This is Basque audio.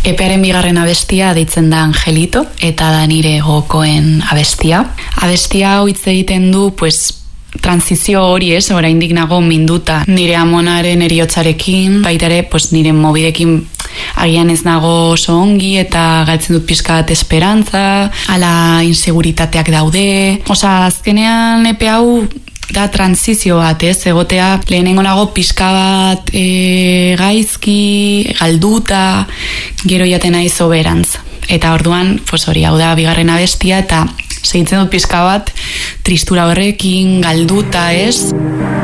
Epearen bigarren abestia deitzen da Angelito, eta da nire gokoen abestia. Abestia hau hitz egiten du, transizio hori oraindik nago minduta nire amonaren eriotzarekin, baita ere, nire mobidekin agian ez nago oso ongi eta galtzen dut pixka bat esperantza, ala inseguritateak daude. Azkenean epe hau da transizio bat, egotea lehenengo nago pixka bat gaizki, galduta, gero jaten naiz hoberantz. Eta orduan, hori hau da bigarren abestia eta segitzen dut pixka bat tristura horrekin, galduta,